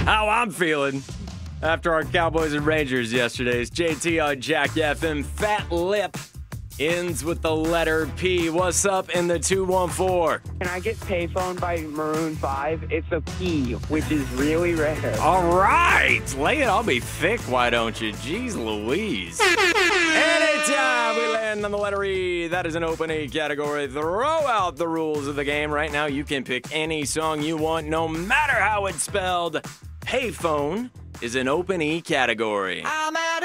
how I'm feeling after our Cowboys and Rangers yesterday's JT on Jack FM. Fat Lip ends with the letter P. What's up in the 214? Can I get Payphone by Maroon 5? It's a P, which is really rare. All right. Lay it on me thick, why don't you? Jeez Louise. Anytime we land on the letter E, that is an open E category. Throw out the rules of the game. Right now, you can pick any song you want, no matter how it's spelled. Payphone is an open E category. I'm